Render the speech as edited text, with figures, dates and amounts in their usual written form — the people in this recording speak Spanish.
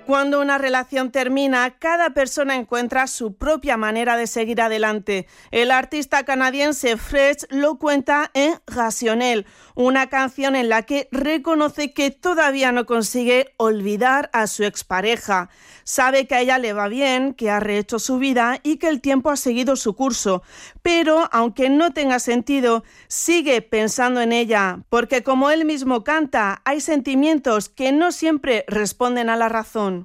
Cuando una relación termina, cada persona encuentra su propia manera de seguir adelante. El artista canadiense Fresh lo cuenta en Rationnel, una canción en la que reconoce que todavía no consigue olvidar a su expareja. Sabe que a ella le va bien, que ha rehecho su vida y que el tiempo ha seguido su curso. Pero, aunque no tenga sentido, sigue pensando en ella, porque como él mismo canta, hay sentimientos que no siempre responden a la razón.